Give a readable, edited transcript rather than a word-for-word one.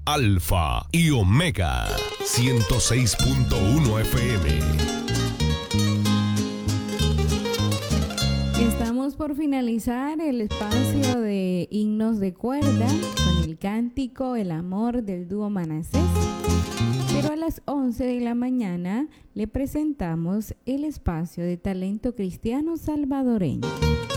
Alfa y Omega 106.1 FM. Estamos por finalizar el espacio de himnos de cuerda con el cántico El Amor del dúo Manasés. Pero a las 11 de la mañana le presentamos el espacio de talento cristiano salvadoreño.